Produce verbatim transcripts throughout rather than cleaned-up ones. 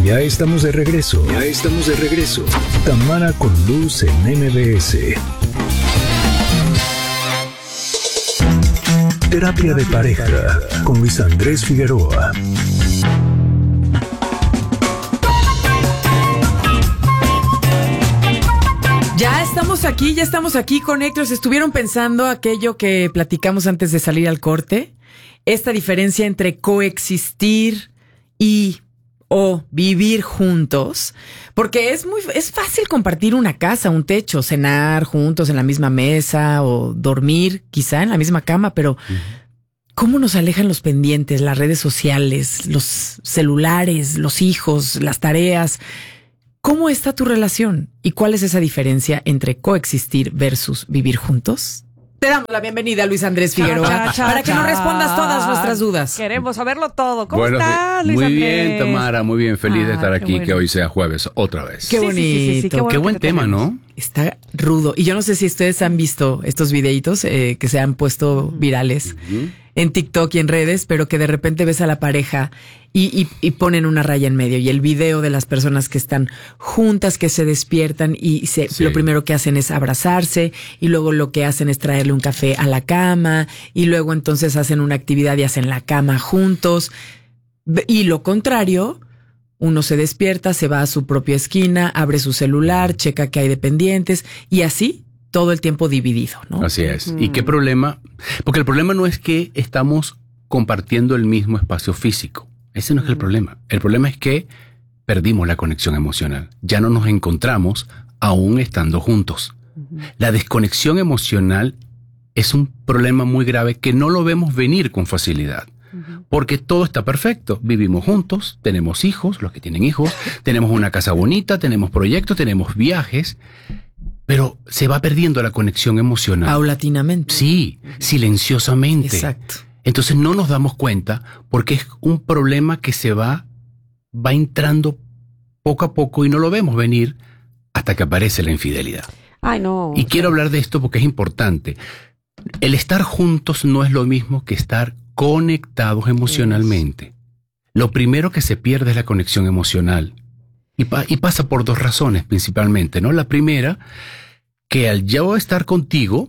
Ya estamos de regreso. Ya estamos de regreso. Tamara con Luz en M B S. Terapia de pareja con Luis Andrés Figueroa. Ya estamos aquí, ya estamos aquí con Héctor. ¿Estuvieron pensando aquello que platicamos antes de salir al corte? Esta diferencia entre coexistir y o vivir juntos, porque es muy es fácil compartir una casa, un techo, cenar juntos en la misma mesa o dormir quizá en la misma cama, pero uh-huh. ¿Cómo nos alejan los pendientes, las redes sociales, los celulares, los hijos, las tareas? ¿Cómo está tu relación? ¿Y cuál es esa diferencia entre coexistir versus vivir juntos? Te damos la bienvenida, Luis Andrés Figueroa, cha, cha, cha, para que nos respondas todas nuestras dudas. Queremos saberlo todo. ¿Cómo bueno, estás, Luis muy Andrés? bien, Tamara, muy bien. Feliz ah, de estar aquí, bueno. Que hoy sea jueves, otra vez. Qué bonito. Sí, sí, sí, sí, qué, bueno qué buen tema, tenemos. ¿No? Está rudo. Y yo no sé si ustedes han visto estos videitos eh, que se han puesto virales uh-huh. en TikTok y en redes, pero que de repente ves a la pareja y, y, y ponen una raya en medio. Y el video de las personas que están juntas, que se despiertan y se, sí. lo primero que hacen es abrazarse y luego lo que hacen es traerle un café a la cama y luego entonces hacen una actividad y hacen la cama juntos. Y lo contrario, uno se despierta, se va a su propia esquina, abre su celular, checa que hay de pendientes y así todo el tiempo dividido, ¿no? Así es. Mm. ¿Y qué problema? Porque el problema no es que estamos compartiendo el mismo espacio físico. Ese no es el problema. El problema es que perdimos la conexión emocional. Ya no nos encontramos aún estando juntos. Uh-huh. La desconexión emocional es un problema muy grave que no lo vemos venir con facilidad. Uh-huh. Porque todo está perfecto. Vivimos juntos, tenemos hijos, los que tienen hijos, tenemos una casa bonita, tenemos proyectos, tenemos viajes, pero se va perdiendo la conexión emocional. Paulatinamente. Sí, silenciosamente. Exacto. Entonces no nos damos cuenta porque es un problema que se va, va entrando poco a poco y no lo vemos venir hasta que aparece la infidelidad. Ay, no. Y quiero hablar de esto porque es importante. El estar juntos no es lo mismo que estar conectados emocionalmente. Lo primero que se pierde es la conexión emocional. Y, pa- y pasa por dos razones principalmente, ¿no? La primera, que al yo estar contigo,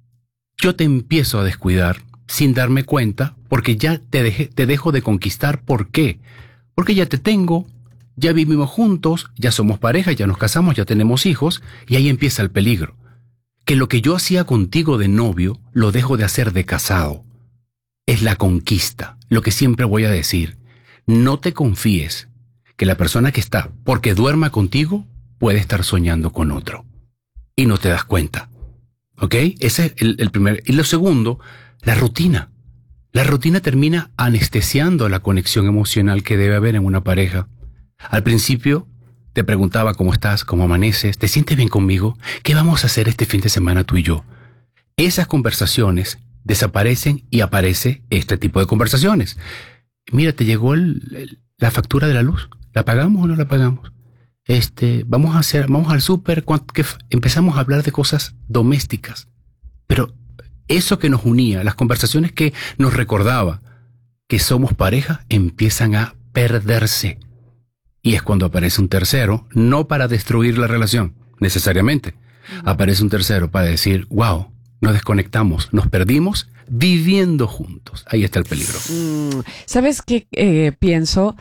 yo te empiezo a descuidar sin darme cuenta, porque ya te, dejé, te dejo de conquistar. ¿Por qué? Porque ya te tengo, ya vivimos juntos, ya somos pareja, ya nos casamos, ya tenemos hijos, y ahí empieza el peligro. Que lo que yo hacía contigo de novio, lo dejo de hacer de casado. Es la conquista, lo que siempre voy a decir. No te confíes que la persona que está, porque duerma contigo, puede estar soñando con otro. Y no te das cuenta. ¿Ok? Ese es el, el primer. Y lo segundo, la rutina. La rutina termina anestesiando la conexión emocional que debe haber en una pareja. Al principio te preguntaba cómo estás, cómo amaneces, ¿te sientes bien conmigo? ¿Qué vamos a hacer este fin de semana tú y yo? Esas conversaciones desaparecen y aparece este tipo de conversaciones. Mira, ¿te llegó el, el, la factura de la luz? ¿La pagamos o no la pagamos? Este, vamos a hacer, vamos al súper, empezamos a hablar de cosas domésticas. Pero eso que nos unía, las conversaciones que nos recordaba que somos pareja, empiezan a perderse. Y es cuando aparece un tercero, no para destruir la relación, necesariamente. Uh-huh. Aparece un tercero para decir, wow, nos desconectamos, nos perdimos viviendo juntos. Ahí está el peligro. Mm, ¿Sabes qué eh, pienso?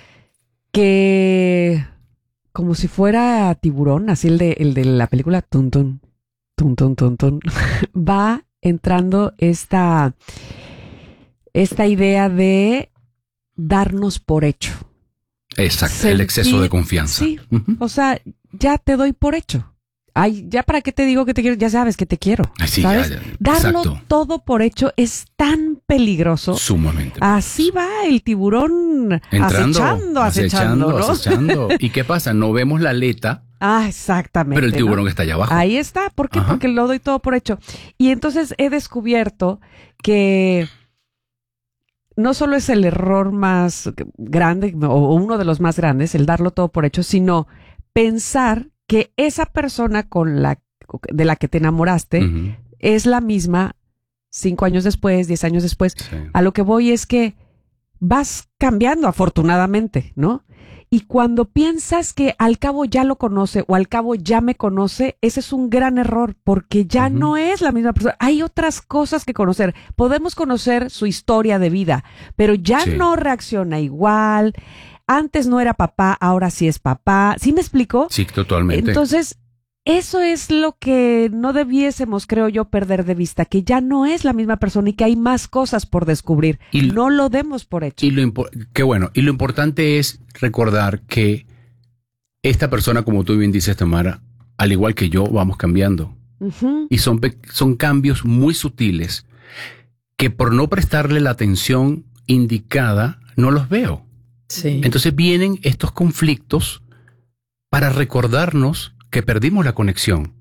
Que como si fuera Tiburón, así el de, el de la película Tun Tun, Tun Tun Tun Tun, va entrando esta, esta idea de darnos por hecho. Exacto, Sentir, el exceso de confianza. Sí, uh-huh. O sea, ya te doy por hecho. Ay, ya para qué te digo que te quiero, ya sabes que te quiero. Así, ¿sabes? Ya, ya. Darlo Exacto. todo por hecho es tan peligroso. Sumamente. Así va el tiburón entrando, acechando, acechando, acechando, ¿no? acechando. ¿Y qué pasa? No vemos la aleta. Ah, exactamente. Pero el tiburón ¿no? está allá abajo. Ahí está. ¿Por qué? Ajá. Porque lo doy todo por hecho. Y entonces he descubierto que no solo es el error más grande o uno de los más grandes, el darlo todo por hecho, sino pensar que esa persona con la de la que te enamoraste uh-huh. es la misma cinco años después, diez años después. Sí. A lo que voy es que vas cambiando afortunadamente, ¿no? Y cuando piensas que al cabo ya lo conoce o al cabo ya me conoce, ese es un gran error porque ya uh-huh. no es la misma persona. Hay otras cosas que conocer. Podemos conocer su historia de vida, pero ya sí. no reacciona igual. Antes no era papá, ahora sí es papá. ¿Sí me explico? Sí, totalmente. Entonces, eso es lo que no debiésemos, creo yo, perder de vista, que ya no es la misma persona y que hay más cosas por descubrir. Y no lo demos por hecho. Y lo impo- qué bueno. Y lo importante es recordar que esta persona, como tú bien dices, Tamara, al igual que yo, vamos cambiando. Uh-huh. Y son, son cambios muy sutiles que por no prestarle la atención indicada, no los veo. Sí. Entonces vienen estos conflictos para recordarnos que perdimos la conexión.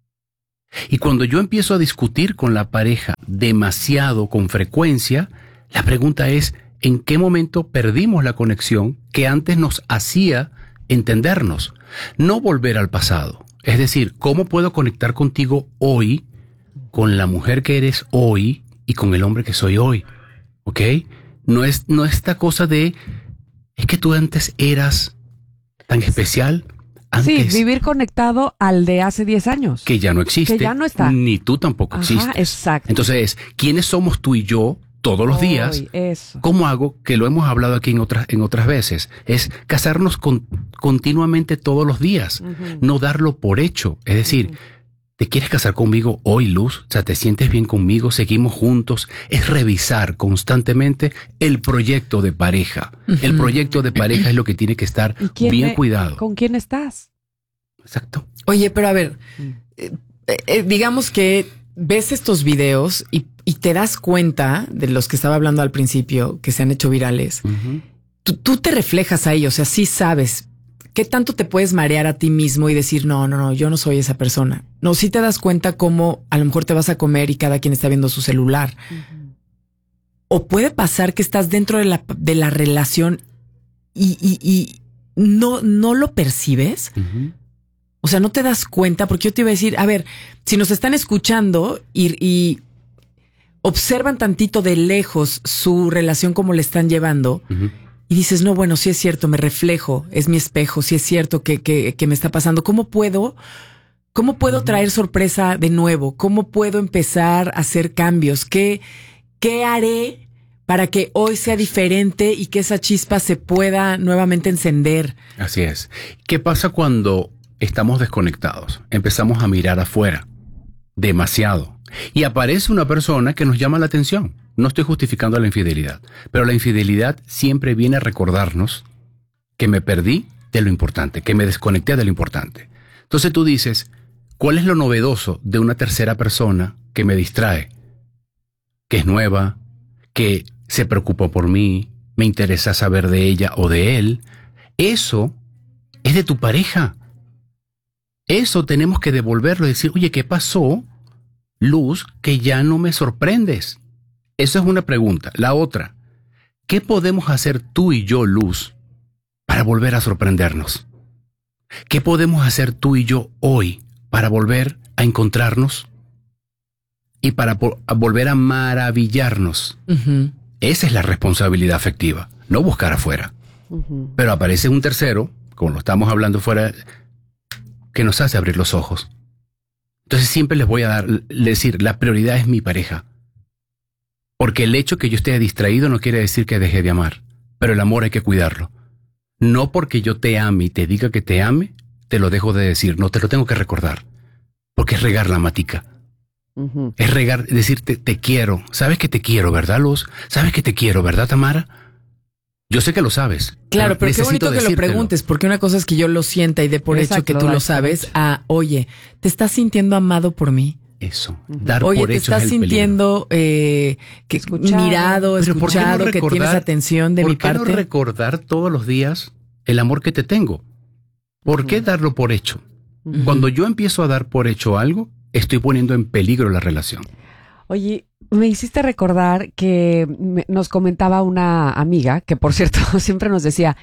Y cuando yo empiezo a discutir con la pareja demasiado, con frecuencia, la pregunta es, ¿en qué momento perdimos la conexión que antes nos hacía entendernos? No volver al pasado. Es decir, ¿cómo puedo conectar contigo hoy, con la mujer que eres hoy y con el hombre que soy hoy? ¿Ok? No es, no esta cosa de, es que tú antes eras tan especial. Antes, sí, vivir conectado al de hace diez años. Que ya no existe. Que ya no está. Ni tú tampoco Ajá, existes. Exacto. Entonces, ¿quiénes somos tú y yo todos los Oy, días? Eso. ¿Cómo hago? Que lo hemos hablado aquí en otras, en otras veces. Es casarnos con, continuamente todos los días. Uh-huh. No darlo por hecho. Es decir, uh-huh. ¿te quieres casar conmigo hoy, Luz? O sea, ¿te sientes bien conmigo? ¿Seguimos juntos? Es revisar constantemente el proyecto de pareja. Uh-huh. El proyecto de pareja es lo que tiene que estar bien me, cuidado. ¿Con quién estás? Exacto. Oye, pero a ver, eh, eh, digamos que ves estos videos y, y te das cuenta de los que estaba hablando al principio, que se han hecho virales. Uh-huh. Tú, tú te reflejas ahí, o sea, sí sabes. ¿Qué tanto te puedes marear a ti mismo y decir, no, no, no, yo no soy esa persona? No, sí te das cuenta cómo a lo mejor te vas a comer y cada quien está viendo su celular. Uh-huh. O puede pasar que estás dentro de la, de la relación y, y, y no, no lo percibes. Uh-huh. O sea, no te das cuenta, porque yo te iba a decir, a ver, si nos están escuchando y, y observan tantito de lejos su relación, como le están llevando, uh-huh. y dices, no, bueno, sí es cierto, me reflejo, es mi espejo, sí es cierto que, que, que me está pasando. ¿Cómo puedo, cómo puedo uh-huh. traer sorpresa de nuevo? ¿Cómo puedo empezar a hacer cambios? ¿Qué, qué haré para que hoy sea diferente y que esa chispa se pueda nuevamente encender? Así es. ¿Qué pasa cuando estamos desconectados? Empezamos a mirar afuera demasiado y aparece una persona que nos llama la atención. No estoy justificando la infidelidad, pero la infidelidad siempre viene a recordarnos que me perdí de lo importante, que me desconecté de lo importante. Entonces tú dices, ¿cuál es lo novedoso de una tercera persona que me distrae? Que es nueva, que se preocupa por mí, me interesa saber de ella o de él. Eso es de tu pareja. Eso tenemos que devolverlo y decir, oye, ¿qué pasó, Luz, que ya no me sorprendes? Eso es una pregunta. La otra, ¿qué podemos hacer tú y yo, Luz, para volver a sorprendernos? ¿Qué podemos hacer tú y yo hoy para volver a encontrarnos y para po- a volver a maravillarnos? Uh-huh. Esa es la responsabilidad afectiva, no buscar afuera. Uh-huh. Pero aparece un tercero, como lo estamos hablando fuera, que nos hace abrir los ojos. Entonces siempre les voy a dar, decir, la prioridad es mi pareja. Porque el hecho que yo esté distraído no quiere decir que deje de amar, pero el amor hay que cuidarlo. No porque yo te ame y te diga que te ame, te lo dejo de decir, no te lo tengo que recordar, porque es regar la matica. Uh-huh. Es regar, decirte te quiero. ¿Sabes que te quiero, verdad, Luz? ¿Sabes que te quiero, verdad, Tamara? Yo sé que lo sabes. Claro, pero qué bonito que lo preguntes, porque una cosa es que yo lo sienta y dé por Exacto, hecho que tú lo sabes, a, oye, ¿te estás sintiendo amado por mí? Eso, dar Oye, por te hecho estás es el sintiendo eh, que escuchado. mirado, Pero escuchado, ¿por qué no recordar, que tienes atención de ¿por mi qué parte? no recordar todos los días el amor que te tengo? ¿Por uh-huh. qué darlo por hecho? Uh-huh. Cuando yo empiezo a dar por hecho algo, estoy poniendo en peligro la relación. Oye, me hiciste recordar que me, nos comentaba una amiga, que por cierto siempre nos decía,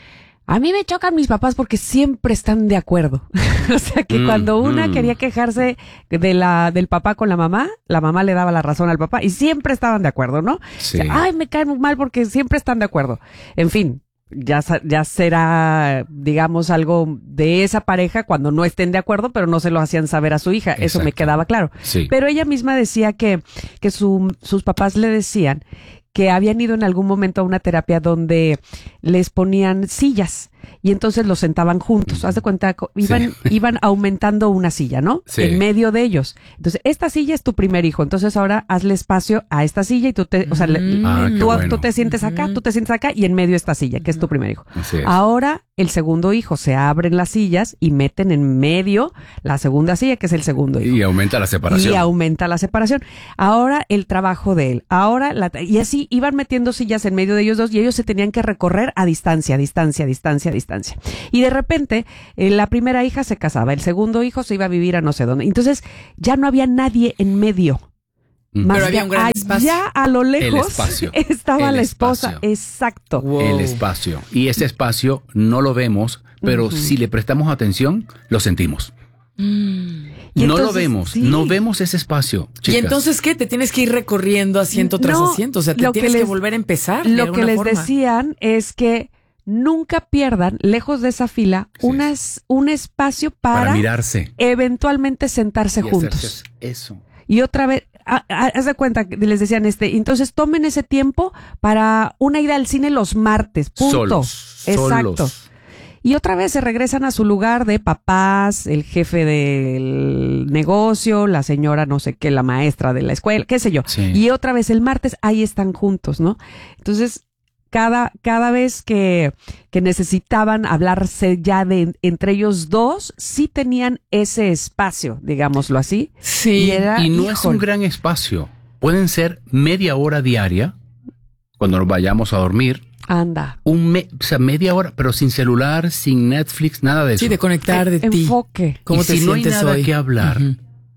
A mí me chocan mis papás porque siempre están de acuerdo. O sea, que Mm, cuando una mm. quería quejarse de la del papá con la mamá, la mamá le daba la razón al papá y siempre estaban de acuerdo, ¿no? Sí. O sea, ay, me caen muy mal porque siempre están de acuerdo. En fin, ya, sa- ya será, digamos, algo de esa pareja cuando no estén de acuerdo, pero no se lo hacían saber a su hija. Eso me Exacto. quedaba claro. Sí. Pero ella misma decía que, que su- sus papás le decían que habían ido en algún momento a una terapia donde les ponían sillas y entonces los sentaban juntos. Haz de cuenta, co- iban, Sí. iban aumentando una silla, ¿no? Sí. En medio de ellos. Entonces, esta silla es tu primer hijo. Entonces ahora hazle espacio a esta silla y tú te, o sea, le- Mm. Ah, qué tú, bueno. tú te sientes acá, Ujú. tú te sientes acá y en medio esta silla, que es tu primer hijo. Así es. Ahora el segundo hijo, se abren las sillas y meten en medio la segunda silla, que es el segundo hijo. Y aumenta la separación. Y aumenta la separación. Ahora el trabajo de él. Ahora la, y así iban metiendo sillas en medio de ellos dos y ellos se tenían que recorrer a distancia, distancia, distancia, distancia. Y de repente eh, la primera hija se casaba, el segundo hijo se iba a vivir a no sé dónde. Entonces ya no había nadie en medio. Mm. Más Pero había que un gran allá espacio. a lo lejos espacio. estaba El la esposa. espacio. Exacto. Wow. El espacio. Y ese espacio no lo vemos, pero Ujú. si le prestamos atención, lo sentimos. Mm. Y no lo entonces, vemos, sí. no vemos ese espacio. ¿Y chicas. entonces qué? ¿Te tienes que ir recorriendo asiento tras No, asiento? O sea, te lo que tienes que, les- volver a empezar. de Lo alguna que les forma. decían es que nunca pierdan, lejos de esa fila, Sí. unas, un espacio para, para mirarse eventualmente sentarse y juntos. hacerse eso. Y otra vez, ha- ha- haz de cuenta, que les decían este, entonces tomen ese tiempo para una ida al cine los martes, punto. Solos, Exacto. solos. Y otra vez se regresan a su lugar de papás, el jefe del negocio, la señora no sé qué, la maestra de la escuela, qué sé yo. Sí. Y otra vez el martes, ahí están juntos, ¿no? Entonces, cada, cada vez que, que necesitaban hablarse ya de entre ellos dos, sí tenían ese espacio, digámoslo así. Sí. Y era, Y no es un híjole, gran espacio. Pueden ser media hora diaria, cuando nos vayamos a dormir, anda. un me- o sea, media hora, pero sin celular, sin Netflix, nada de eso. Sí, de conectar de ti. Enfoque. ¿Cómo y te si no hay sientes nada hoy? que hablar, Ujú.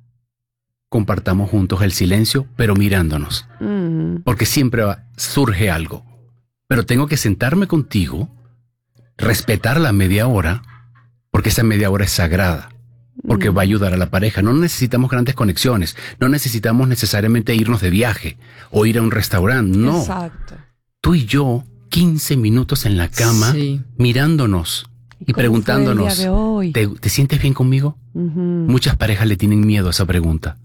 compartamos juntos el silencio, pero mirándonos. Mm. Porque siempre va- surge algo. Pero tengo que sentarme contigo, respetar la media hora, porque esa media hora es sagrada. Porque Mm. va a ayudar a la pareja. No necesitamos grandes conexiones. No necesitamos necesariamente irnos de viaje o ir a un restaurante. No. Exacto. Tú y yo, quince minutos en la cama, Sí. mirándonos y, cómo fue el preguntándonos, día de hoy? ¿te, te sientes bien conmigo? Ujú. Muchas parejas le tienen miedo a esa pregunta.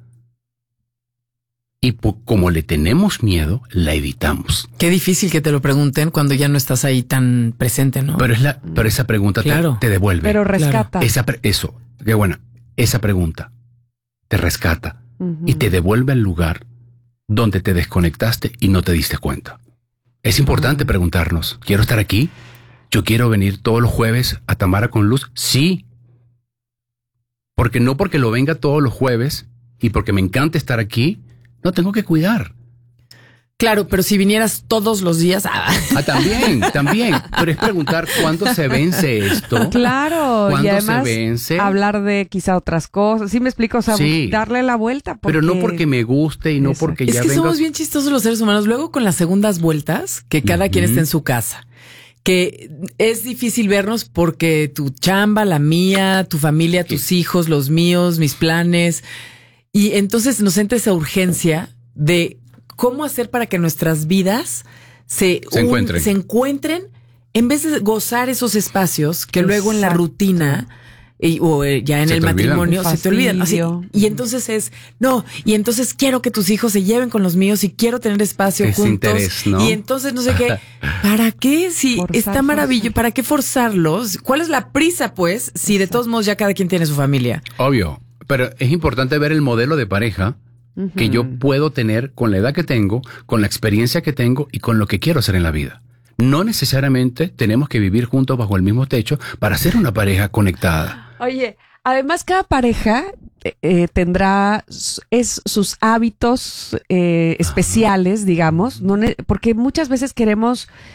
Y po- como le tenemos miedo, la evitamos. Qué difícil que te lo pregunten cuando ya no estás ahí tan presente, ¿no? Pero, es la, pero esa pregunta te- Claro. te, devuelve. Pero rescata. esa pre- eso, qué buena. Esa pregunta te rescata Ujú. y te devuelve al lugar donde te desconectaste y no te diste cuenta. Es importante preguntarnos, ¿quiero estar aquí? ¿Yo quiero venir todos los jueves a Tamara con Luz? Sí. Porque no porque lo venga todos los jueves y porque me encanta estar aquí, no tengo que cuidar. Claro, pero si vinieras todos los días. ah, Ah, también, también. Pero es preguntar cuándo se vence esto. Claro, y ¿Cuándo además se vence? hablar de quizá otras cosas. ¿Sí me explico? O sea, Sí. darle la vuelta. Pero no porque me guste y no Eso. porque Es ya que venga. somos bien chistosos los seres humanos. Luego con las segundas vueltas, que cada quien Ujú. está en su casa. Que es difícil vernos porque tu chamba, la mía, tu familia, tus hijos, los míos, mis planes. Y entonces nos entra esa urgencia de cómo hacer para que nuestras vidas se, Se encuentren. se encuentren en vez de gozar esos espacios que luego en la Exacto. rutina y- o eh, ya en Se el te olvidan. matrimonio El se te olvidan. Así, fastidio. y entonces es, no, y entonces quiero que tus hijos se lleven con los míos y quiero tener espacio Ese juntos. interés, ¿no? Y entonces no sé qué. ¿Para qué? Si Forzar, está maravilloso, forzar. ¿para qué forzarlos? ¿Cuál es la prisa, pues? Si de todos modos ya cada quien tiene su familia. Obvio. Pero es importante ver el modelo de pareja que yo puedo tener con la edad que tengo, con la experiencia que tengo y con lo que quiero hacer en la vida. No necesariamente tenemos que vivir juntos bajo el mismo techo para ser una pareja conectada. Oye, además cada pareja eh, eh, tendrá s- es sus hábitos eh, especiales, digamos, no ne- porque muchas veces queremos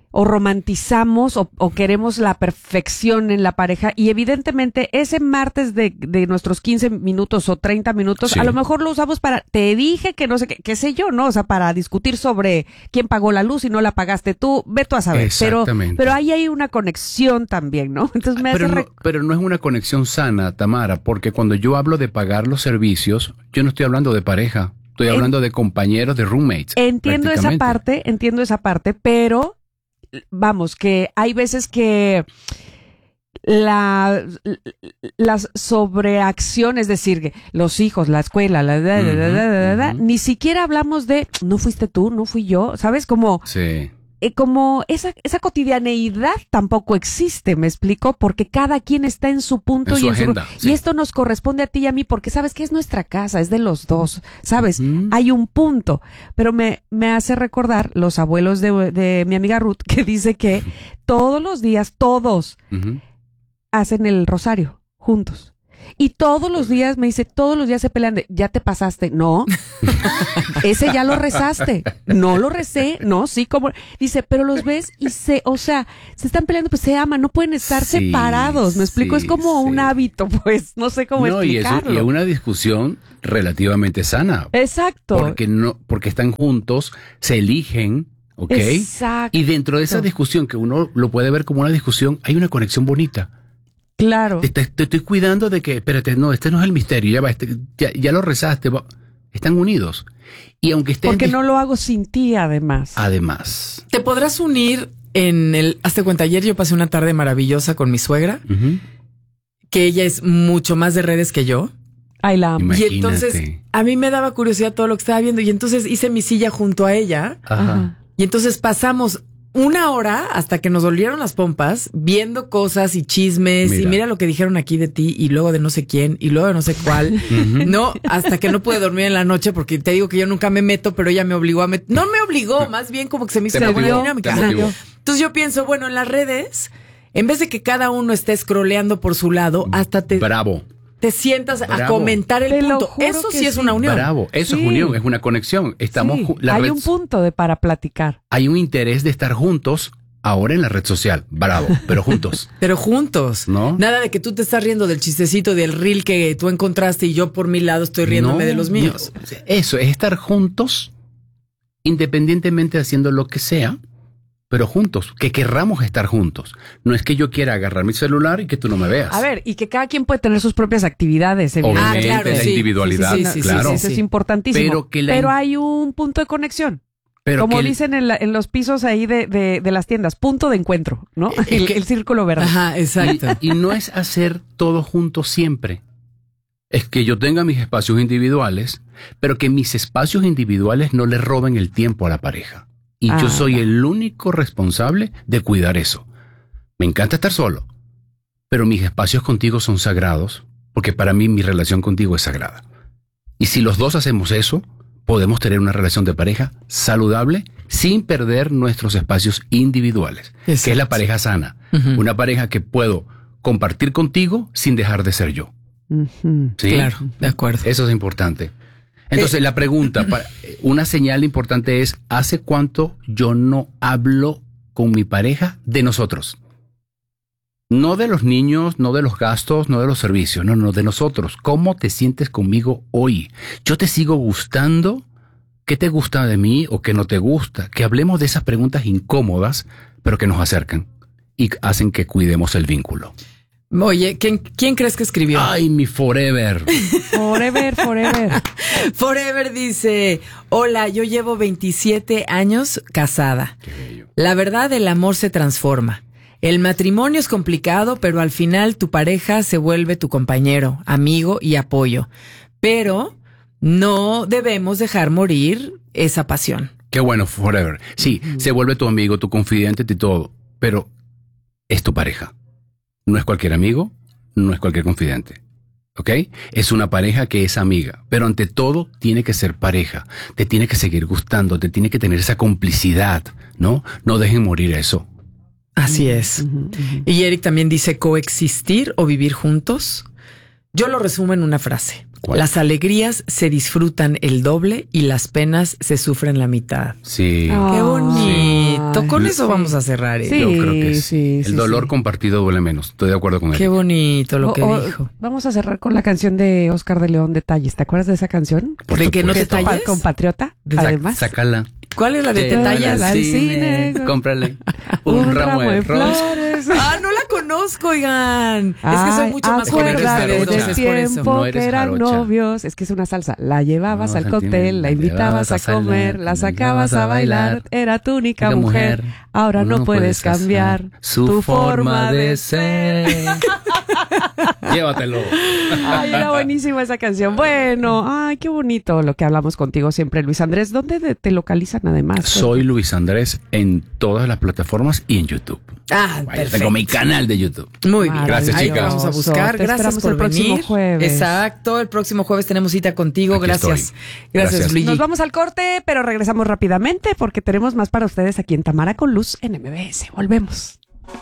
o romantizamos o, o queremos la perfección en la pareja y evidentemente ese martes de, de nuestros quince minutos o treinta minutos, sí. a lo mejor lo usamos para, te dije que no sé qué, qué sé yo, ¿no? O sea, para discutir sobre quién pagó la luz y no la pagaste tú, ve tú a saber. Pero, pero ahí hay una conexión también, ¿no? Entonces me pero, hace no, rec- pero no es una conexión sana, Tamara, porque cuando yo hablo de pagar los servicios, yo no estoy hablando de pareja, estoy hablando en, de compañeros, de roommates. Entiendo esa parte, entiendo esa parte, pero vamos, que hay veces que la, las sobreacciones, es decir, que los hijos, la escuela, la, da, da, da, da, da, da, uh-huh. ni siquiera hablamos de, no fuiste tú, no fui yo, ¿sabes? Como, sí. eh, como esa, esa cotidianeidad tampoco existe, ¿me explico? Porque cada quien está en su punto en y su en agenda, su... sí. Y esto nos corresponde a ti y a mí porque sabes que es nuestra casa, es de los dos, ¿sabes? Uh-huh. Hay un punto, pero me, me hace recordar los abuelos de, de mi amiga Ruth que dice que todos los días, todos uh-huh. hacen el rosario juntos. Y todos los días, me dice, todos los días se pelean de, ya te pasaste. No, ese ya lo rezaste. No lo recé, no, sí, como, dice, pero los ves y se, o sea, se están peleando, pues se aman, no pueden estar sí, separados. Me explico, sí, es como sí. un hábito, pues, no sé cómo no, explicarlo. Y es una discusión relativamente sana. Exacto. Porque no, porque están juntos, se eligen. ¿Ok? Exacto. Y dentro de esa discusión, que uno lo puede ver como una discusión, hay una conexión bonita. Claro. Te, te, te estoy cuidando de que, espérate, no, este no es el misterio, ya va, este, ya, ya lo rezaste, va. Están unidos. Y aunque estén... Porque no lo hago sin ti, además. Además. ¿Te podrás unir en el... Hazte cuenta, ayer yo pasé una tarde maravillosa con mi suegra, uh-huh. que ella es mucho más de redes que yo. Ay, la amo. Imagínate. Y entonces, a mí me daba curiosidad todo lo que estaba viendo, y entonces hice mi silla junto a ella. Ajá. Y entonces pasamos una hora hasta que nos dolieron las pompas viendo cosas y chismes mira. y mira lo que dijeron aquí de ti y luego de no sé quién y luego de no sé cuál. Uh-huh. No, hasta que no pude dormir en la noche porque te digo que yo nunca me meto, pero ella me obligó a meter. No me obligó, más bien como que se me hizo una buena dinámica. Entonces yo pienso, bueno, en las redes, en vez de que cada uno esté scrolleando por su lado, hasta te... Bravo. Te sientas Bravo. a comentar el te punto. Eso sí, sí es una unión. Bravo, eso sí. es unión, es una conexión. Estamos sí. la Hay red, un punto de para platicar. Hay un interés de estar juntos ahora en la red social. Bravo, pero juntos. Pero juntos. ¿No? Nada de que tú te estás riendo del chistecito del reel que tú encontraste y yo por mi lado estoy riéndome no, de los míos. No, eso, es estar juntos independientemente haciendo lo que sea. Pero juntos, que querramos estar juntos. No es que yo quiera agarrar mi celular y que tú no me veas. A ver, y que cada quien puede tener sus propias actividades. Obviamente, ah, claro, la sí. individualidad, sí, sí, sí, claro. Sí, eso es importantísimo. Pero, que la... pero hay un punto de conexión. Pero Como que dicen en, la, en los pisos ahí de, de, de las tiendas, punto de encuentro, ¿no? El, que... el círculo verde. Ajá, exacto. Y, y no es hacer todo junto siempre. Es que yo tenga mis espacios individuales, pero que mis espacios individuales no le roben el tiempo a la pareja. Y ah, yo soy el único responsable de cuidar eso. Me encanta estar solo, pero mis espacios contigo son sagrados, porque para mí mi relación contigo es sagrada. Y si los dos hacemos eso, podemos tener una relación de pareja saludable sin perder nuestros espacios individuales, exacto. que es la pareja sana. Uh-huh. Una pareja que puedo compartir contigo sin dejar de ser yo. Uh-huh. ¿Sí? Claro, de acuerdo. Eso es importante. Entonces, eh, la pregunta, una señal importante es, ¿hace cuánto yo no hablo con mi pareja de nosotros? No de los niños, no de los gastos, no de los servicios, no, no, de nosotros. ¿Cómo te sientes conmigo hoy? ¿Yo te sigo gustando? ¿Qué te gusta de mí o qué no te gusta? Que hablemos de esas preguntas incómodas, pero que nos acercan y hacen que cuidemos el vínculo. Oye, ¿quién, ¿quién crees que escribió? Ay, mi forever. Forever, forever. Forever dice, hola, yo llevo veintisiete años casada. Qué bello. La verdad, el amor se transforma. El matrimonio es complicado, pero al final tu pareja se vuelve tu compañero, amigo y apoyo. Pero no debemos dejar morir esa pasión. Qué bueno, forever. Sí, mm. se vuelve tu amigo, tu confidente y todo, pero es tu pareja. No es cualquier amigo, no es cualquier confidente, ¿ok? Es una pareja que es amiga, pero ante todo tiene que ser pareja. Te tiene que seguir gustando, te tiene que tener esa complicidad, ¿no? No dejen morir eso. Así es. Uh-huh, uh-huh. Y Eric también dice coexistir o vivir juntos. Yo lo resumo en una frase. ¿Cuál? Las alegrías se disfrutan el doble y las penas se sufren la mitad. Sí. Ah, Qué bonito. Ay, Con eso sí. vamos a cerrar. ¿eh? Sí, Yo creo que sí. sí, El sí, dolor sí. compartido duele menos. Estoy de acuerdo con él. Qué bonito lo que O- o- dijo. Vamos a cerrar con la canción de Oscar de León, Detalles. ¿Te acuerdas de esa canción? Por ¿De que no supuesto. te talles? Compatriota, De- además. Sácala. ¿Cuál es la de te Llévala tallas? al cine. Cómprale un, ramo de flores. Ah, no la conozco, oigan. Es que soy Ay, mucho más joven que acuérdate ustedes dos, del es por eso. tiempo No eres que eran jarocha. novios. Es que es una salsa. La llevabas No, al Santina, cóctel, la la invitabas llevabas a a salir, comer, la la sacabas llevabas a a bailar. bailar. Era tu única Única mujer. mujer. Ahora no, puedes cambiar su forma de ser. Llévatelo. Ay, era buenísima esa canción. Bueno, ay, qué bonito lo que hablamos contigo siempre, Luis Andrés. ¿Dónde de- te localizan además? Soy Luis Andrés en todas las plataformas y en YouTube. Ah, Vaya, perfecto. tengo mi canal de YouTube. Muy bien. Gracias, Ahí chicas. te vamos a buscar. Te Gracias esperamos por el próximo venir. jueves. Exacto. El próximo jueves tenemos cita contigo. Aquí Gracias. estoy. Gracias, Gracias. Luigi. Nos vamos al corte, pero regresamos rápidamente porque tenemos más para ustedes aquí en Tamara con Luz en M B S. Volvemos.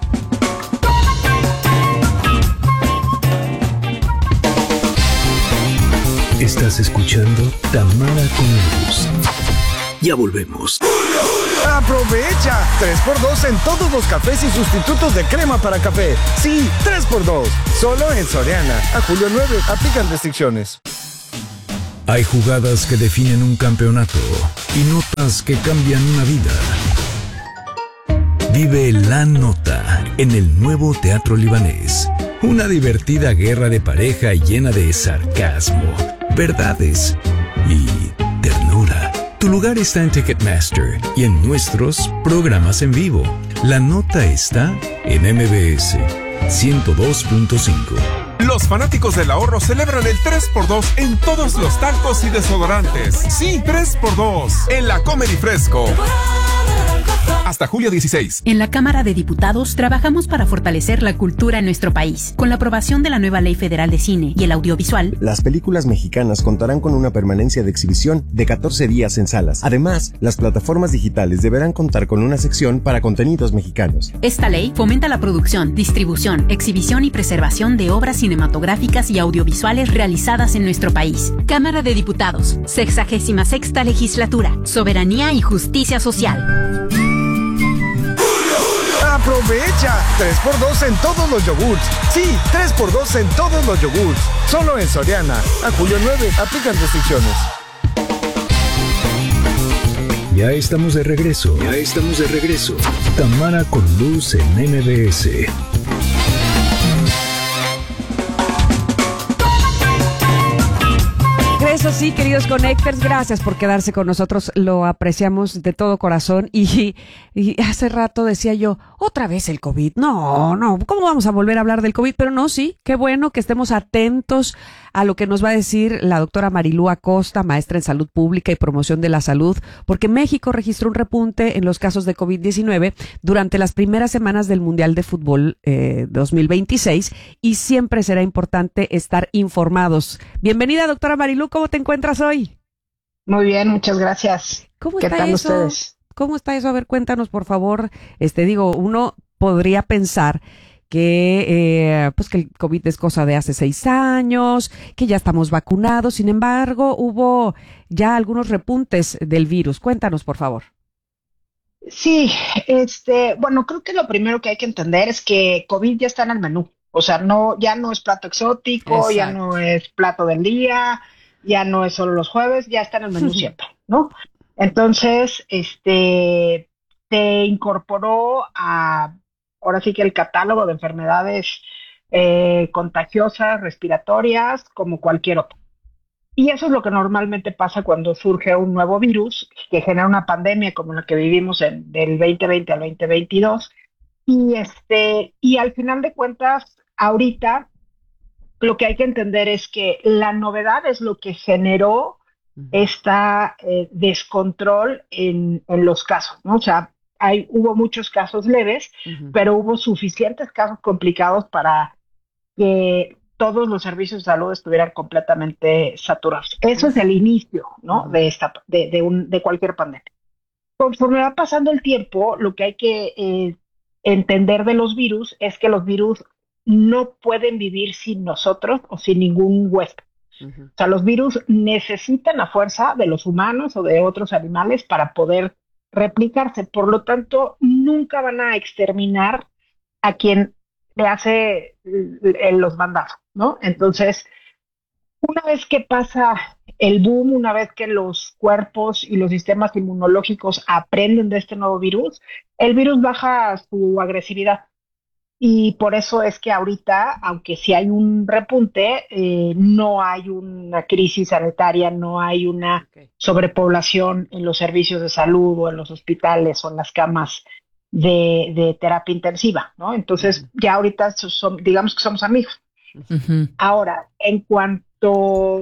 Estás escuchando Tamara con Luz. Ya volvemos. ¡Aprovecha! tres por dos en todos los cafés y sustitutos de crema para café. Sí, tres por dos. Solo en Soriana. A julio nueve. Aplican restricciones. Hay jugadas que definen un campeonato y notas que cambian una vida. Vive La Nota en el nuevo Teatro Libanés. Una divertida guerra de pareja llena de sarcasmo, verdades y ternura. Tu lugar está en Ticketmaster y en nuestros programas en vivo. La Nota está en M B S ciento dos punto cinco. Los fanáticos del ahorro celebran el tres por dos en todos los tacos y desodorantes. Sí, tres por dos en la Comedy Fresco. Hasta julio dieciséis. En la Cámara de Diputados trabajamos para fortalecer la cultura en nuestro país. Con la aprobación de la nueva Ley Federal de Cine y el audiovisual, las películas mexicanas contarán con una permanencia de exhibición de catorce días en salas. Además, las plataformas digitales deberán contar con una sección para contenidos mexicanos. esta ley fomenta la producción, distribución, exhibición y preservación de obras cinematográficas y audiovisuales realizadas en nuestro país. Cámara de Diputados, sexagésima sexta legislatura, soberanía y justicia social. ¡Aprovecha! tres por dos en todos los yogurts. Sí, tres por dos en todos los yogurts. Solo en Soriana. A julio nueve. Aplican restricciones. Ya estamos de regreso. Ya estamos de regreso. Tamara con Luz en M B S. Eso sí, queridos Connectors, gracias por quedarse con nosotros, lo apreciamos de todo corazón y, y hace rato decía yo, otra vez el COVID, no, no, ¿cómo vamos a volver a hablar del COVID? Pero no, sí, qué bueno que estemos atentos a lo que nos va a decir la doctora Marilú Acosta, maestra en Salud Pública y Promoción de la Salud, porque México registró un repunte en los casos de COVID diecinueve durante las primeras semanas del Mundial de Fútbol eh, dos mil veintiséis y siempre será importante estar informados. Bienvenida, doctora Marilú, ¿cómo te encuentras hoy? Muy bien, muchas gracias. ¿Cómo ¿Qué está tal eso? ustedes? ¿Cómo está eso? A ver, cuéntanos, por favor. Este, digo, uno podría pensar que, eh, pues que el COVID es cosa de hace seis años, que ya estamos vacunados. Sin embargo, hubo ya algunos repuntes del virus. Cuéntanos, por favor. Sí, este, bueno, creo que lo primero que hay que entender es que COVID ya está en el menú. O sea, no, ya no es plato exótico, Exacto. ya no es plato del día, ya no es solo los jueves, ya está en el menú siempre, ¿no? Entonces, este, te incorporó a, ahora sí que el catálogo de enfermedades eh, contagiosas, respiratorias, como cualquier otro. Y eso es lo que normalmente pasa cuando surge un nuevo virus que genera una pandemia como la que vivimos en, del veinte veinte al veinte veintidós. Y, este, y al final de cuentas, ahorita lo que hay que entender es que la novedad es lo que generó esta eh, descontrol en, en los casos, ¿no? O sea, hay, hubo muchos casos leves, Uh-huh. pero hubo suficientes casos complicados para que todos los servicios de salud estuvieran completamente saturados. Eso es el inicio, ¿no? Uh-huh. De esta, de, de, un, de cualquier pandemia. Conforme va pasando el tiempo, lo que hay que eh, entender de los virus es que los virus no pueden vivir sin nosotros o sin ningún huésped. Uh-huh. O sea, los virus necesitan a fuerza de los humanos o de otros animales para poder replicarse. Por lo tanto, nunca van a exterminar a quien le hace los mandados, ¿no? Entonces, una vez que pasa el boom, una vez que los cuerpos y los sistemas inmunológicos aprenden de este nuevo virus, el virus baja su agresividad. Y por eso es que ahorita, aunque sí hay un repunte, eh, no hay una crisis sanitaria, no hay una okay. sobrepoblación en los servicios de salud o en los hospitales o en las camas de, de terapia intensiva, ¿no? Entonces, uh-huh. ya ahorita son, digamos que somos amigos. Uh-huh. Ahora, en cuanto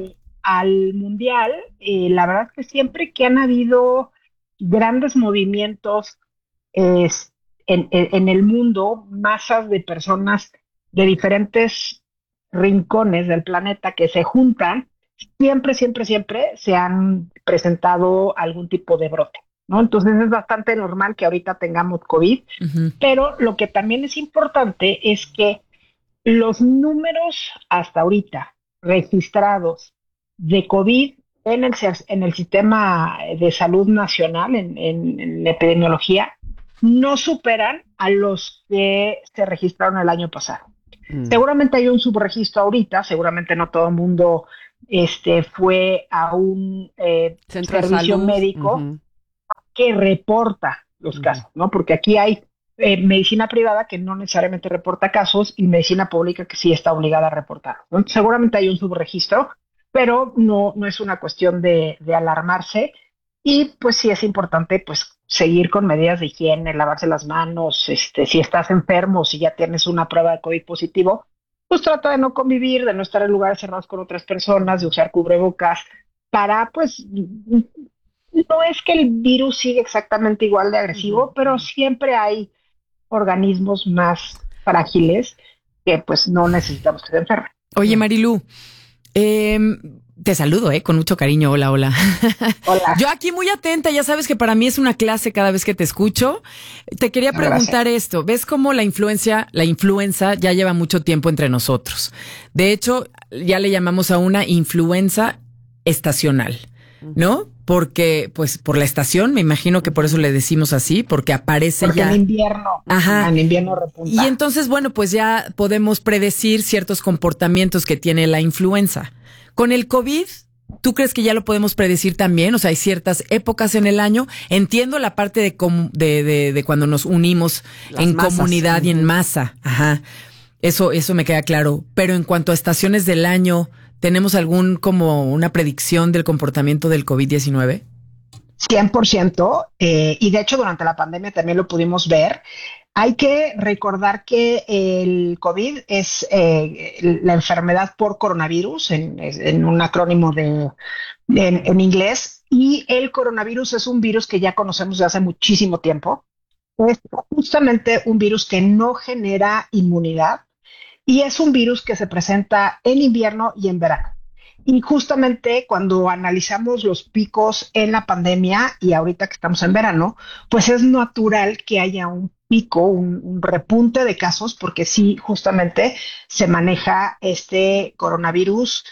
al mundial, eh, la verdad es que siempre que han habido grandes movimientos, eh, En, en, en el mundo, masas de personas de diferentes rincones del planeta que se juntan, siempre, siempre, siempre se han presentado algún tipo de brote, ¿no? Entonces es bastante normal que ahorita tengamos COVID, uh-huh. pero lo que también es importante es que los números hasta ahorita registrados de COVID en el, en el sistema de salud nacional, en, en, en epidemiología, no superan a los que se registraron el año pasado. Mm. Seguramente hay un subregistro ahorita, seguramente no todo el mundo este, fue a un eh, servicio médico uh-huh. que reporta los uh-huh. casos, ¿no? Porque aquí hay eh, medicina privada que no necesariamente reporta casos y medicina pública que sí está obligada a reportar, ¿no? Entonces, seguramente hay un subregistro, pero no, no es una cuestión de, de alarmarse. Y pues sí es importante pues seguir con medidas de higiene, lavarse las manos, este, si estás enfermo, si ya tienes una prueba de COVID positivo, pues trata de no convivir, de no estar en lugares cerrados con otras personas, de usar cubrebocas, para pues, no es que el virus siga exactamente igual de agresivo, uh-huh. pero siempre hay organismos más frágiles que pues no necesitamos que se enfermen. Oye, Marilú, eh, te saludo, eh, con mucho cariño. Hola, hola. Hola. Yo aquí muy atenta, ya sabes que para mí es una clase cada vez que te escucho. Te quería preguntar Gracias. esto. ¿Ves cómo la influencia, la influenza ya lleva mucho tiempo entre nosotros? De hecho, ya le llamamos a una influenza estacional, ¿no? Porque, pues, por la estación, me imagino que por eso le decimos así, porque aparece porque ya. en invierno. Ajá. En invierno repunta. Y entonces, bueno, pues ya podemos predecir ciertos comportamientos que tiene la influenza. Con el COVID, ¿tú crees que ya lo podemos predecir también? O sea, hay ciertas épocas en el año. Entiendo la parte de com- de, de, de cuando nos unimos Las en masas, comunidad sí. y en masa. Ajá. Eso, eso me queda claro. Pero en cuanto a estaciones del año, ¿tenemos algún como una predicción del comportamiento del COVID diecinueve? cien por ciento. Eh, y de hecho, durante la pandemia también lo pudimos ver. Hay que recordar que el COVID es eh, la enfermedad por coronavirus, en, en un acrónimo de, en, en inglés, y el coronavirus es un virus que ya conocemos de hace muchísimo tiempo. Es justamente un virus que no genera inmunidad y es un virus que se presenta en invierno y en verano. Y justamente cuando analizamos los picos en la pandemia y ahorita que estamos en verano, pues es natural que haya un pico, un, un repunte de casos, porque sí, justamente se maneja este coronavirus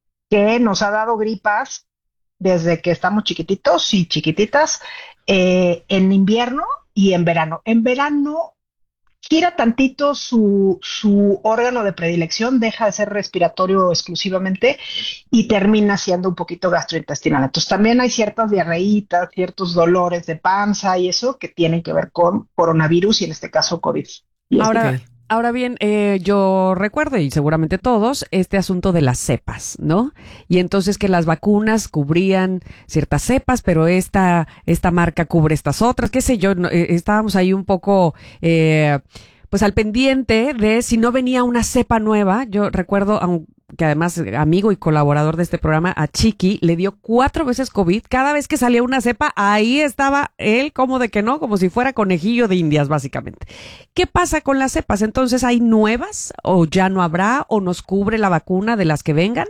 que nos ha dado gripas desde que estamos chiquititos y chiquititas, eh, en invierno y en verano. En verano gira tantito su, su órgano de predilección, deja de ser respiratorio exclusivamente y termina siendo un poquito gastrointestinal. Entonces también hay ciertas diarreitas, ciertos dolores de panza y eso que tienen que ver con coronavirus y en este caso COVID. Ahora, okay. ahora bien, eh, yo recuerdo, y seguramente todos, este asunto de las cepas, ¿no? Y entonces que las vacunas cubrían ciertas cepas, pero esta, esta marca cubre estas otras, qué sé yo, no, eh, estábamos ahí un poco, eh, pues al pendiente de si no venía una cepa nueva. Yo recuerdo, que además amigo y colaborador de este programa, a Chiqui, le dio cuatro veces COVID. Cada vez que salía una cepa, ahí estaba él como de que no, como si fuera conejillo de indias, básicamente. ¿Qué pasa con las cepas? Entonces, ¿hay nuevas o ya no habrá o nos cubre la vacuna de las que vengan?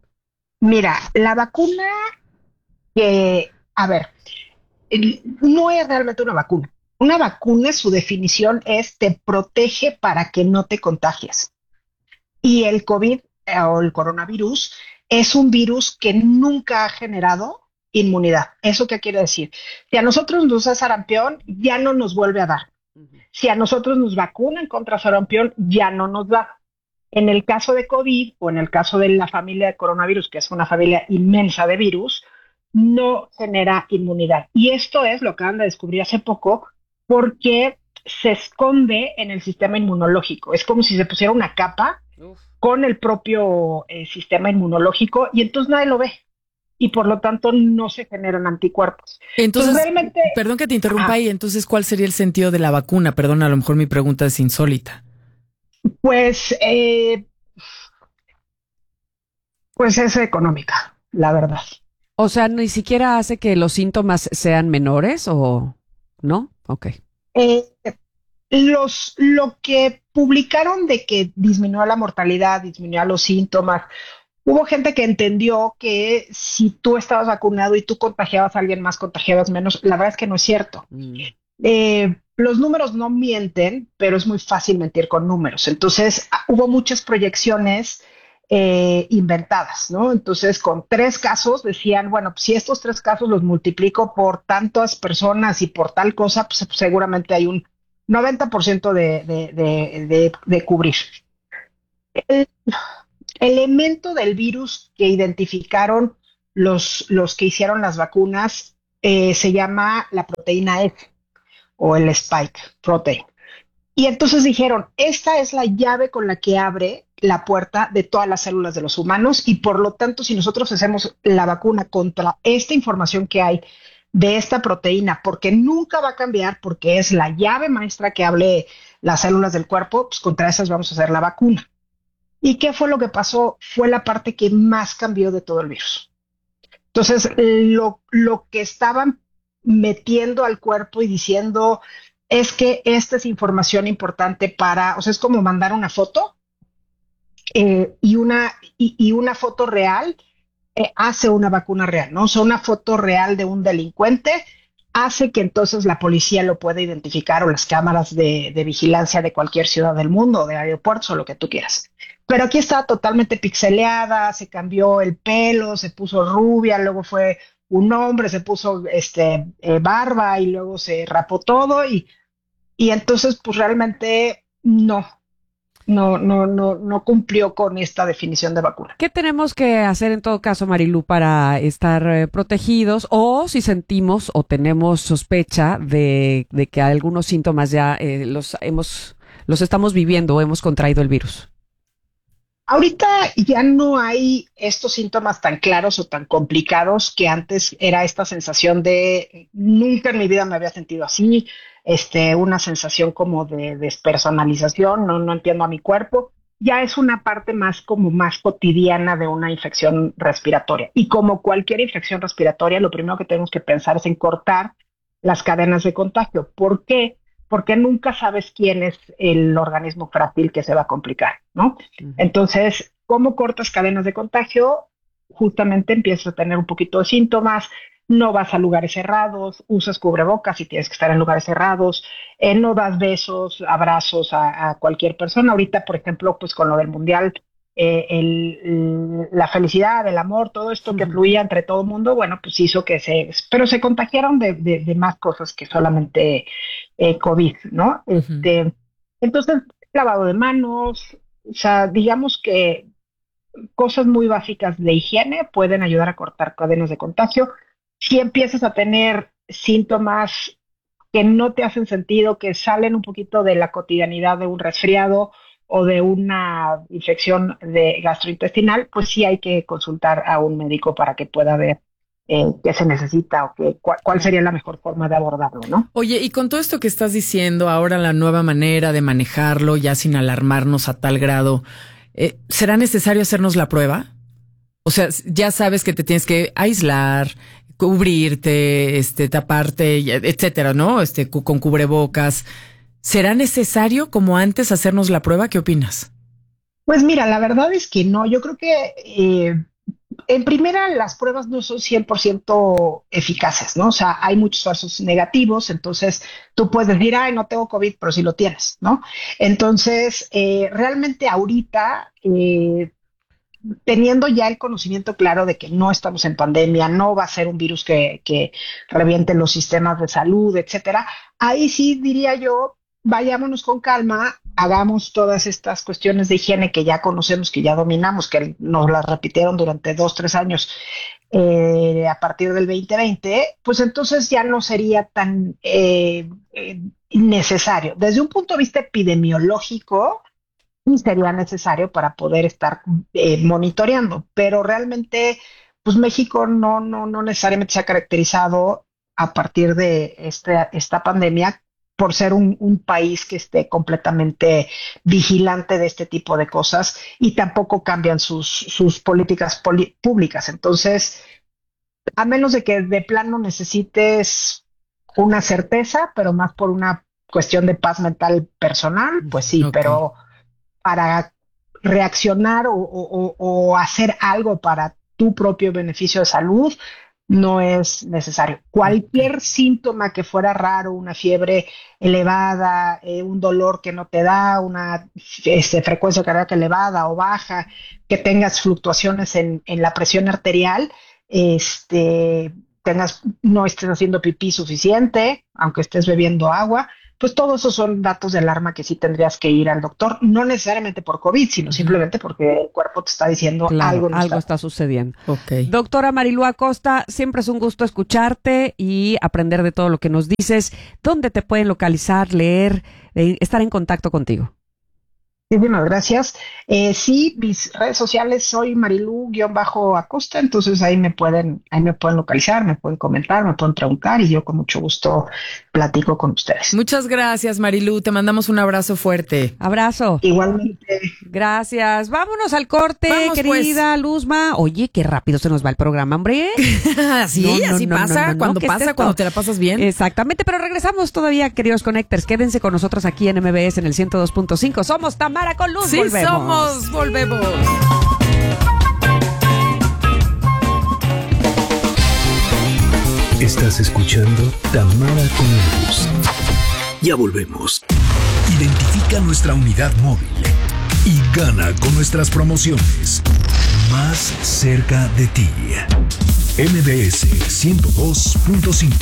Mira, la vacuna que, a ver, no es realmente una vacuna. Una vacuna, su definición es te protege para que no te contagies. Y el COVID o el coronavirus es un virus que nunca ha generado inmunidad. ¿Eso qué quiere decir? Si a nosotros nos da sarampión, ya no nos vuelve a dar. Si a nosotros nos vacunan contra sarampión, ya no nos da. En el caso de COVID o en el caso de la familia de coronavirus, que es una familia inmensa de virus, no genera inmunidad. Y esto es lo que acaban de descubrir hace poco, porque se esconde en el sistema inmunológico. Es como si se pusiera una capa Uf. con el propio eh, sistema inmunológico y entonces nadie lo ve. Y por lo tanto no se generan anticuerpos. Entonces, entonces realmente, perdón que te interrumpa ahí, entonces ¿cuál sería el sentido de la vacuna? Perdón, a lo mejor mi pregunta es insólita. Pues, eh, pues es económica, la verdad. O sea, ni siquiera hace que los síntomas sean menores o no, ok. Eh, los, lo que publicaron de que disminuyó la mortalidad, disminuyó los síntomas, hubo gente que entendió que si tú estabas vacunado y tú contagiabas a alguien más, contagiabas menos. La verdad es que no es cierto. Mm. Eh, los números no mienten, pero es muy fácil mentir con números. Entonces, hubo muchas proyecciones eh, inventadas, ¿no? Entonces, con tres casos decían, bueno, pues, si estos tres casos los multiplico por tantas personas y por tal cosa, pues seguramente hay un noventa por ciento de, de, de, de, de cubrir. El elemento del virus que identificaron los, los que hicieron las vacunas eh, se llama la proteína F o el spike protein. Y entonces dijeron, esta es la llave con la que abre la puerta de todas las células de los humanos y por lo tanto si nosotros hacemos la vacuna contra esta información que hay de esta proteína, porque nunca va a cambiar, porque es la llave maestra que abre las células del cuerpo, pues contra esas vamos a hacer la vacuna. ¿Y qué fue lo que pasó? Fue la parte que más cambió de todo el virus. Entonces, lo, lo que estaban metiendo al cuerpo y diciendo es que esta es información importante para, o sea, es como mandar una foto eh, y, una, y, y una foto real eh, hace una vacuna real, ¿no? O sea, una foto real de un delincuente hace que entonces la policía lo pueda identificar o las cámaras de, de vigilancia de cualquier ciudad del mundo, de aeropuertos o lo que tú quieras. Pero aquí estaba totalmente pixeleada, se cambió el pelo, se puso rubia, luego fue un hombre, se puso este eh, barba y luego se rapó todo y, y entonces pues realmente no, no, no, no, no cumplió con esta definición de vacuna. ¿Qué tenemos que hacer en todo caso, Marilu, para estar eh, protegidos o si sentimos o tenemos sospecha de, de que algunos síntomas ya eh, los hemos, los estamos viviendo o hemos contraído el virus? Ahorita ya no hay estos síntomas tan claros o tan complicados que antes era esta sensación de nunca en mi vida me había sentido así, este, una sensación como de despersonalización, no, no entiendo a mi cuerpo. Ya es una parte más como más cotidiana de una infección respiratoria. Y como cualquier infección respiratoria, lo primero que tenemos que pensar es en cortar las cadenas de contagio. ¿Por qué? Porque nunca sabes quién es el organismo frágil que se va a complicar, ¿no? Uh-huh. Entonces, ¿cómo cortas cadenas de contagio? Justamente empiezas a tener un poquito de síntomas, no vas a lugares cerrados, usas cubrebocas si tienes que estar en lugares cerrados, eh, no das besos, abrazos a, a cualquier persona. Ahorita, por ejemplo, pues con lo del mundial, eh, el, el, la felicidad, el amor, todo esto uh-huh. que fluía entre todo el mundo, bueno, pues hizo que se... Pero se contagiaron de, de, de más cosas que solamente... Eh, COVID, ¿no? Uh-huh. Este, entonces, lavado de manos, o sea, digamos que cosas muy básicas de higiene pueden ayudar a cortar cadenas de contagio. Si empiezas a tener síntomas que no te hacen sentido, que salen un poquito de la cotidianidad de un resfriado o de una infección de gastrointestinal, pues sí hay que consultar a un médico para que pueda ver Eh, qué se necesita o qué, cuál, cuál sería la mejor forma de abordarlo, ¿no? Oye, y con todo esto que estás diciendo, ahora la nueva manera de manejarlo, ya sin alarmarnos a tal grado, eh, ¿será necesario hacernos la prueba? O sea, ya sabes que te tienes que aislar, cubrirte, este, taparte, etcétera, ¿no? Este, con cubrebocas. ¿Será necesario, como antes, hacernos la prueba? ¿Qué opinas? Pues mira, la verdad es que no. Yo creo que... Eh, En primera, las pruebas no son cien por ciento eficaces, ¿no? O sea, hay muchos falsos negativos, entonces tú puedes decir, ay, no tengo COVID, pero sí lo tienes, ¿no? Entonces, eh, realmente ahorita, eh, teniendo ya el conocimiento claro de que no estamos en pandemia, no va a ser un virus que, que reviente los sistemas de salud, etcétera, ahí sí diría yo, vayámonos con calma, hagamos todas estas cuestiones de higiene que ya conocemos, que ya dominamos, que nos las repitieron durante dos, tres años eh, a partir del veinte veinte, pues entonces ya no sería tan eh, eh, necesario. Desde un punto de vista epidemiológico, sí sería necesario para poder estar eh, monitoreando, pero realmente, pues México no, no, no necesariamente se ha caracterizado a partir de este, esta pandemia por ser un, un país que esté completamente vigilante de este tipo de cosas y tampoco cambian sus, sus políticas poli- públicas. Entonces, a menos de que de plano necesites una certeza, pero más por una cuestión de paz mental personal, pues sí, okay. Pero para reaccionar o, o, o hacer algo para tu propio beneficio de salud, no es necesario. Cualquier síntoma que fuera raro, una fiebre elevada, eh, un dolor que no te da, una este, frecuencia cardíaca elevada o baja, que tengas fluctuaciones en, en la presión arterial, este, tengas, no estés haciendo pipí suficiente, aunque estés bebiendo agua, pues todos esos son datos de alarma que sí tendrías que ir al doctor, no necesariamente por COVID, sino simplemente porque el cuerpo te está diciendo claro, algo no algo está. está sucediendo. Okay. Doctora Marilú Acosta, siempre es un gusto escucharte y aprender de todo lo que nos dices. ¿Dónde te pueden localizar, leer, eh, estar en contacto contigo? Muchísimas gracias. Eh, sí, mis redes sociales soy Marilú-Acosta, entonces ahí me pueden, ahí me pueden localizar, me pueden comentar, me pueden preguntar y yo con mucho gusto platico con ustedes. Muchas gracias, Marilú. Te mandamos un abrazo fuerte. Abrazo. Igualmente. Gracias. Vámonos al corte, Vamos, querida pues. Luzma. Oye, qué rápido se nos va el programa, hombre. Sí, No, no, así no, pasa. no, no, cuando ¿qué es pasa, esto? cuando te la pasas bien. Exactamente, pero regresamos todavía, queridos Connectors. Quédense con nosotros aquí en M B S en el ciento dos punto cinco. Somos Tamara con Luz. Sí, volvemos. somos. Volvemos. Estás escuchando Tamara con Luz. Ya volvemos. Identifica nuestra unidad móvil y gana con nuestras promociones. Más cerca de ti. M B S ciento dos punto cinco.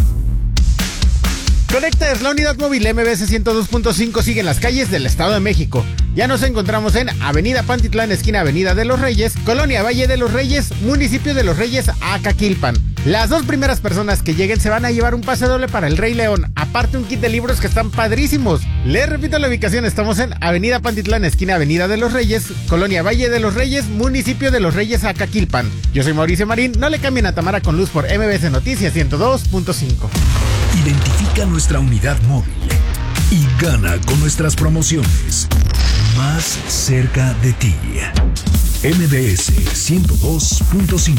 Connectors, la unidad móvil M B S ciento dos punto cinco sigue en las calles del Estado de México. Ya nos encontramos en Avenida Pantitlán, esquina Avenida de los Reyes, Colonia Valle de los Reyes, municipio de Los Reyes, Acaquilpan. Las dos primeras personas que lleguen se van a llevar un pase doble para El Rey León, aparte un kit de libros que están padrísimos. Les repito la ubicación, estamos en Avenida Pantitlán, esquina Avenida de los Reyes, Colonia Valle de los Reyes, municipio de Los Reyes, Acaquilpan. Yo soy Mauricio Marín, no le cambien a Tamara con Luz por M B S Noticias ciento dos punto cinco. Identifica nuestra unidad móvil y gana con nuestras promociones. Más cerca de ti. M B S ciento dos punto cinco.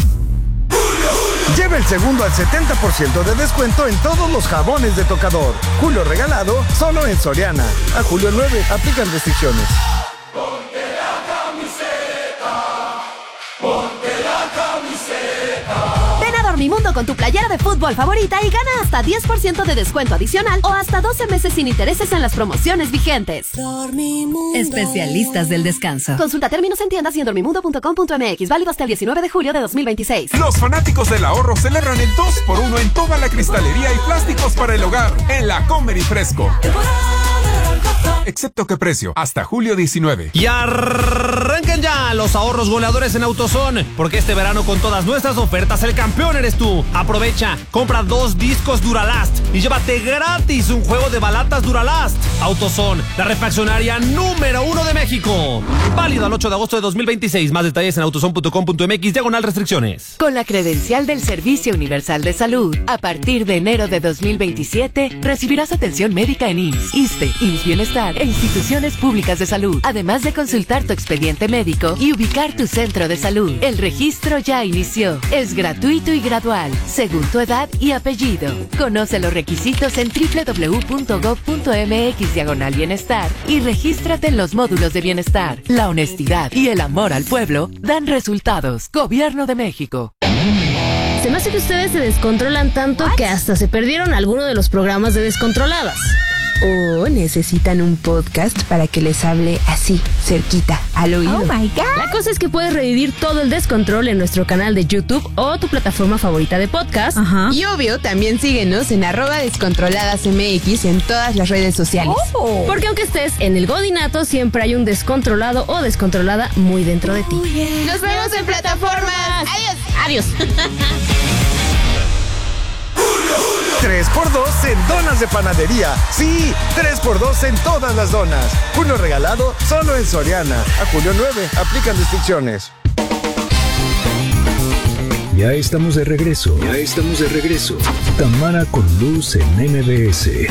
Lleva el segundo al setenta por ciento de descuento en todos los jabones de tocador. Julio regalado solo en Soriana. A julio nueve, aplican restricciones. Ponte la camiseta, ponte la camiseta. Ven a Dormimundo con tu playera de fútbol favorita y gana hasta diez por ciento de descuento adicional o hasta doce meses sin intereses en las promociones vigentes. Dormimundo. Especialistas del descanso. Consulta términos en tiendas y en dormimundo punto com punto m x. Válido hasta el diecinueve de julio de dos mil veintiséis. Los fanáticos del ahorro celebran el dos por uno en toda la cristalería y plásticos para el hogar en la Comer y Fresco. Excepto que precio, hasta julio diecinueve. Y arranquen ya los ahorros goleadores en AutoZone, porque este verano con todas nuestras ofertas el campeón eres tú. Aprovecha, compra dos discos Duralast y llévate gratis un juego de balatas Duralast. AutoZone, la refaccionaria número uno de México. Válido al ocho de agosto de dos mil veintiséis. Más detalles en autozone punto com punto m x, diagonal restricciones. Con la credencial del Servicio Universal de Salud, a partir de enero de dos mil veintisiete, recibirás atención médica en I M S S, ISSSTE, I M S S Bienestar e instituciones públicas de salud, además de consultar tu expediente médico y ubicar tu centro de salud. El registro ya inició. Es gratuito y gradual, según tu edad y apellido. Conoce los requisitos en doble u doble u doble u punto gob punto m x diagonal bienestar y regístrate en los módulos de bienestar. La honestidad y el amor al pueblo dan resultados. Gobierno de México. Se me hace que ustedes se descontrolan tanto que hasta se perdieron alguno de los programas de Descontroladas. ¿O necesitan un podcast para que les hable así, cerquita, al oído? Oh my God. La cosa es que puedes revivir todo el descontrol en nuestro canal de YouTube o tu plataforma favorita de podcast. Ajá. Y obvio, también síguenos en arroba descontroladas M X en todas las redes sociales. Oh. Porque aunque estés en el godinato, siempre hay un descontrolado o descontrolada muy dentro de ti. Oh, yeah. Nos vemos en plataformas. Adiós. Adiós. tres por dos en donas de panadería. Sí, tres por dos en todas las donas. Uno regalado solo en Soriana. A julio nueve, aplican restricciones. Ya estamos de regreso. Ya estamos de regreso. Tamara con Luz en M B S.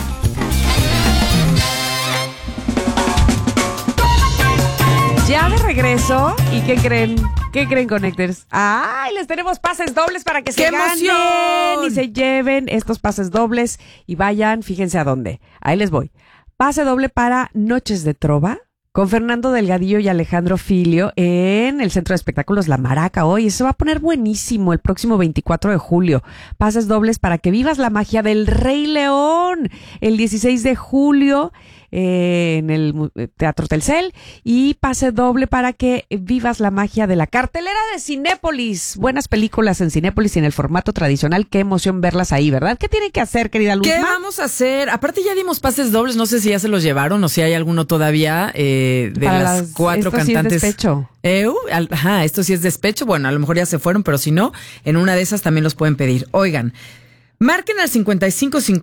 Ya de regreso. ¿Y qué creen? ¿Qué creen, Connectors? ¡Ay! Les tenemos pases dobles para que se ganen y se lleven estos pases dobles y vayan, fíjense a dónde. Ahí les voy. Pase doble para Noches de Trova con Fernando Delgadillo y Alejandro Filio en el Centro de Espectáculos La Maraca. Hoy se va a poner buenísimo el próximo veinticuatro de julio. Pases dobles para que vivas la magia del Rey León el dieciséis de julio. Eh, en el Teatro Telcel, y pase doble para que vivas la magia de la cartelera de Cinépolis. Buenas películas en Cinépolis y en el formato tradicional. Qué emoción verlas ahí, ¿verdad? ¿Qué tienen que hacer, querida Luzma? ¿Qué vamos a hacer? Aparte ya dimos pases dobles, no sé si ya se los llevaron o si hay alguno todavía eh, de para las, las cuatro esto cantantes. Sí es despecho. Eh, uh, al, ajá, esto sí es despecho. Bueno, a lo mejor ya se fueron, pero si no, en una de esas también los pueden pedir. Oigan, marquen al cincuenta y cinco cincuenta